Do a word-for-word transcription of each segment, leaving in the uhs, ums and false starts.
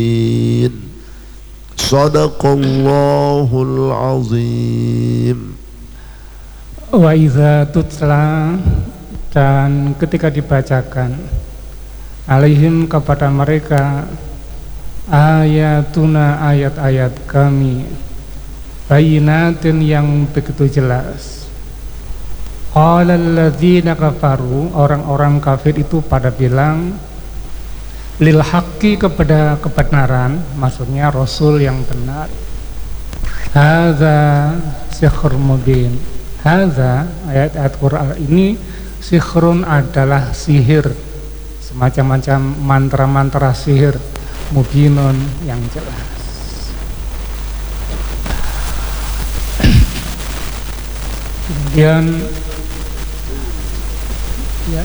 Sadaqallahul azim. Wa idza tutla, dan ketika dibacakan, alaihim kepada mereka, ayatuna ayat-ayat kami, bayinatin yang begitu jelas. Qala alladzina kafaru, orang-orang kafir itu pada bilang, lil haqqi, kepada kebenaran, maksudnya Rasul yang benar, hadza sihr mubin. Hadza, ayat-ayat Quran ini, sihrun adalah sihir, semacam-macam mantra-mantra sihir, mubinun yang jelas. Kemudian ya,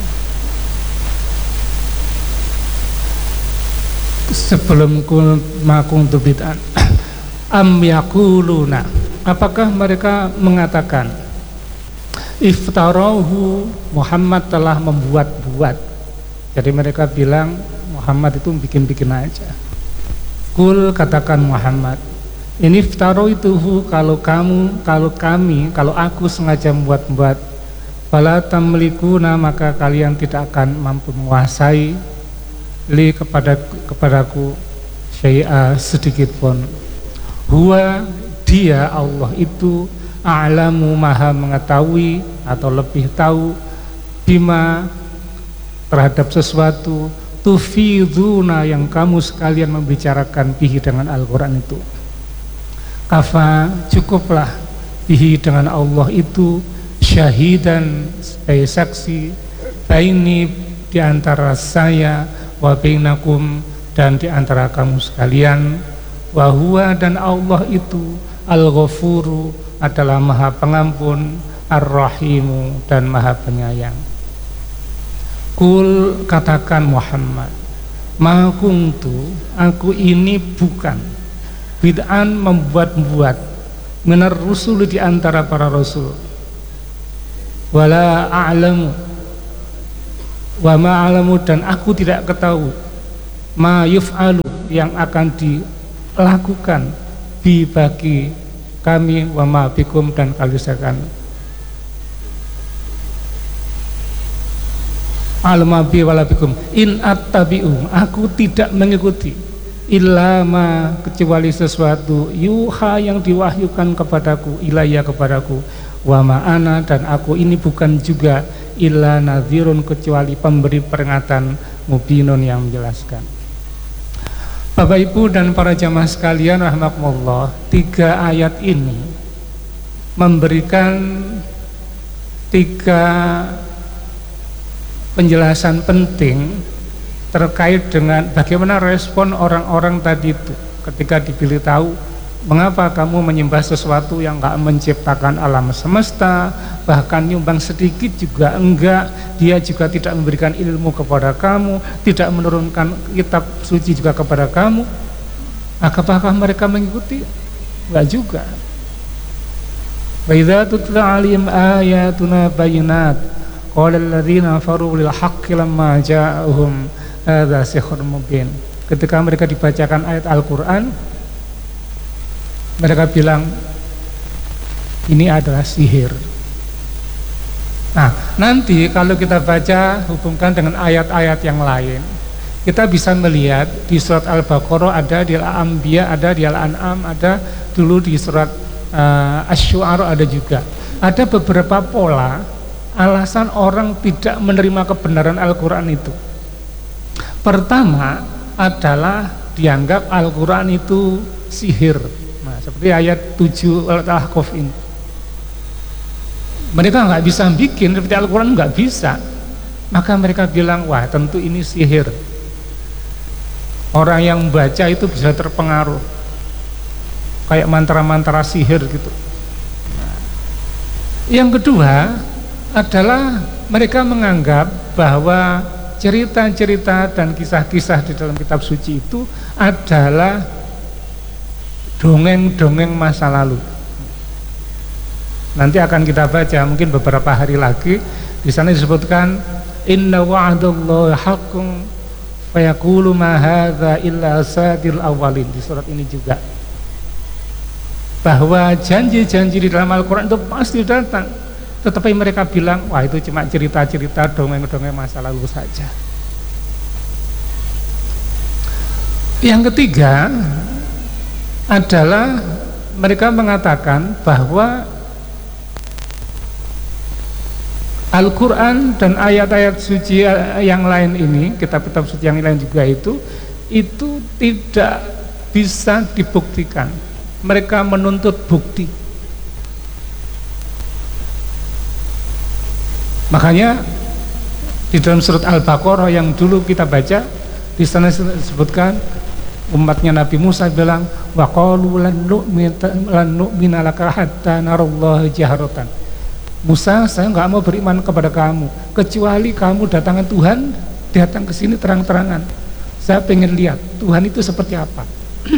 sebelum kul makuntu bid'an am yaquluna, apakah mereka mengatakan iftarahu, Muhammad telah membuat-buat. Jadi mereka bilang Muhammad itu bikin-bikin aja. Kul, katakan Muhammad, ini iftarautuhu, kalau kamu, kalau kami, kalau aku sengaja membuat-buat, fala tamlikuna, maka kalian tidak akan mampu menguasai li kepada kepadaku syai'a, sedikit pun. Huwa, dia Allah itu, a'lamu, maha mengetahui atau lebih tahu, bima, terhadap sesuatu, tufiduna, yang kamu sekalian membicarakan bihi, dengan Al-Quran itu. Kafa, cukuplah, bihi, dengan Allah itu, syahidan, sebagai saksi, baini, diantara saya, wa bainakum, dan diantara kamu sekalian, wa huwa, dan Allah itu, al-ghafuru, adalah maha pengampun, ar-rahimu, dan maha penyayang. Kul, katakan Muhammad, ma kuntu, aku ini bukan, bid'an, membuat-buat, minar rusul, di antara para rasul, wala a'lamu, wa ma'alamu, dan aku tidak ketahui, ma yuf'alu, yang akan dilakukan, bi, bagi kami, wa ma bikum, dan kalian, alma bi wala bikum, in attabi'u, aku tidak mengikuti, illa ma, kecuali sesuatu, yuha, yang diwahyukan kepadaku, ilayya, kepadaku, wa ma ana, dan aku ini bukan juga, illa nadhirun, kecuali pemberi peringatan, mubinun, yang menjelaskan. Bapak Ibu dan para jamaah sekalian rahimakumullah, tiga ayat ini memberikan tiga penjelasan penting terkait dengan bagaimana respon orang-orang tadi itu ketika diberitahu, mengapa kamu menyembah sesuatu yang enggak menciptakan alam semesta, bahkan nyumbang sedikit juga enggak, dia juga tidak memberikan ilmu kepada kamu, tidak menurunkan kitab suci juga kepada kamu. Apakah mereka mengikuti? Enggak juga. Wa idza tutla 'alaihim ayatuna bayyinat qala alladziina kafaru lil haqqi lamma ja'ahum hadza sihrun mubin. Ketika mereka dibacakan ayat Al-Qur'an, mereka bilang ini adalah sihir. Nah, nanti kalau kita baca hubungkan dengan ayat-ayat yang lain, kita bisa melihat di surat Al-Baqarah ada, di Al-Anbiya ada, di Al-An'am ada, dulu di surat uh, Asy-Syu'ara ada juga. Ada beberapa pola alasan orang tidak menerima kebenaran Al-Quran itu. Pertama adalah dianggap Al-Quran itu sihir. Nah, seperti ayat tujuh Al-Ahqaf ini, mereka nggak bisa bikin seperti Al-Quran, nggak bisa, maka mereka bilang, wah tentu ini sihir, orang yang membaca itu bisa terpengaruh kayak mantra-mantra sihir gitu. Nah, yang kedua adalah mereka menganggap bahwa cerita-cerita dan kisah-kisah di dalam kitab suci itu adalah dongeng-dongeng masa lalu. Nanti akan kita baca mungkin beberapa hari lagi, di sana disebutkan inna wa'dallahi haqqun Wa yaqulu ma hadza illa asatirul awwalin, di surat ini juga, bahwa janji-janji di dalam Al-Quran itu pasti datang, tetapi mereka bilang, wah itu cuma cerita-cerita, dongeng-dongeng masa lalu saja. Yang ketiga adalah mereka mengatakan bahwa Al-Quran dan ayat-ayat suci yang lain ini, kitab-kitab suci yang lain juga itu, itu tidak bisa dibuktikan. Mereka menuntut bukti. Makanya di dalam surat Al-Baqarah yang dulu kita baca, di sana disebutkan umatnya Nabi Musa bilang, wa qalu lan nu'mina laka hatta narallaha jahratan. Musa, saya nggak mau beriman kepada kamu kecuali kamu datangkan Tuhan, datang ke sini terang-terangan. Saya pengen lihat Tuhan itu seperti apa.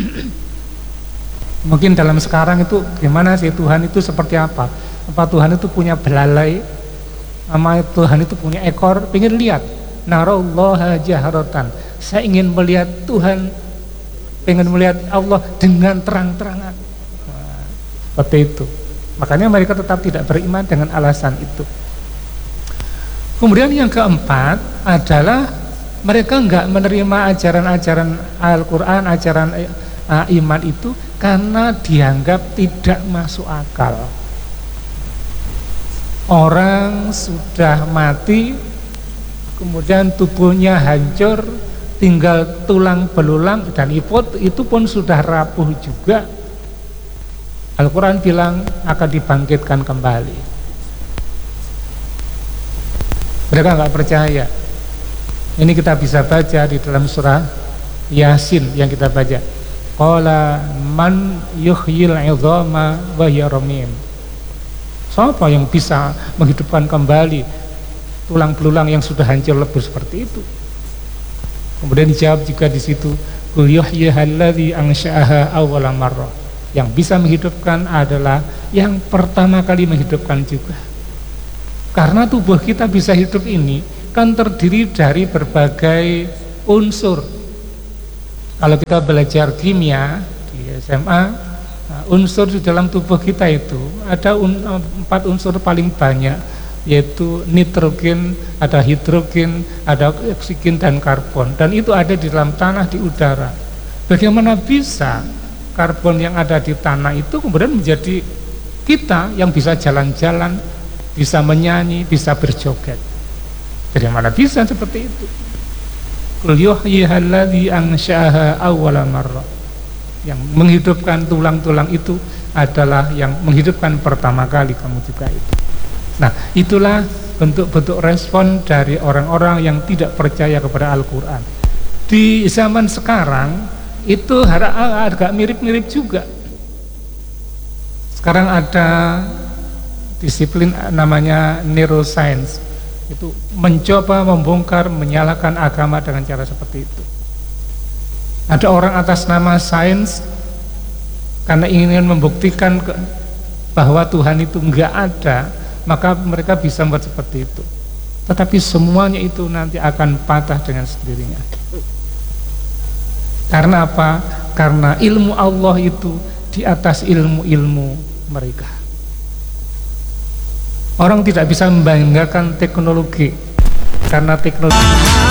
Mungkin dalam sekarang itu gimana sih Tuhan itu seperti apa? Apa Tuhan itu punya belalai? Sama Tuhan itu punya ekor? Pengen lihat. Narallaha jahratan. Saya ingin melihat Tuhan, pengen melihat Allah dengan terang-terangan. Nah, seperti itu. Makanya mereka tetap tidak beriman dengan alasan itu. Kemudian yang keempat adalah mereka enggak menerima ajaran-ajaran Al-Quran, ajaran uh, iman itu karena dianggap tidak masuk akal. Orang sudah mati, kemudian tubuhnya hancur, tinggal tulang belulang, dan itu pun sudah rapuh juga. Al-Quran bilang akan dibangkitkan kembali. Mereka nggak percaya. Ini kita bisa baca di dalam surah Yasin yang kita baca. Qala man yuhyil 'idhama wa hiya ramim. Siapa yang bisa menghidupkan kembali tulang belulang yang sudah hancur lebur seperti itu? Kemudian dijawab juga di situ, qul yuhyihalladzi ansha'aha awwala marrah. Yang bisa menghidupkan adalah yang pertama kali menghidupkan juga. Karena tubuh kita bisa hidup ini kan terdiri dari berbagai unsur. Kalau kita belajar kimia di S M A, nah, unsur di dalam tubuh kita itu ada un, empat unsur paling banyak, yaitu nitrogen, ada hidrogen, ada oksigen dan karbon, dan itu ada di dalam tanah, di udara. Bagaimana bisa karbon yang ada di tanah itu kemudian menjadi kita yang bisa jalan-jalan, bisa menyanyi, bisa berjoget? Dari mana bisa seperti itu? Qul yuhyihalladzi ansha'aha awwala marrah. Yang menghidupkan tulang-tulang itu adalah yang menghidupkan pertama kali kamu juga itu. Nah, itulah bentuk-bentuk respon dari orang-orang yang tidak percaya kepada Al-Quran. Di zaman sekarang itu agak mirip-mirip juga. Sekarang ada disiplin namanya neuroscience, itu mencoba membongkar, menyalahkan agama dengan cara seperti itu. Ada orang atas nama sains karena ingin membuktikan ke, bahwa Tuhan itu enggak ada, maka mereka bisa membuat seperti itu. Tetapi semuanya itu nanti akan patah dengan sendirinya. Karena apa? Karena ilmu Allah itu di atas ilmu-ilmu mereka. Orang tidak bisa membanggakan teknologi karena teknologi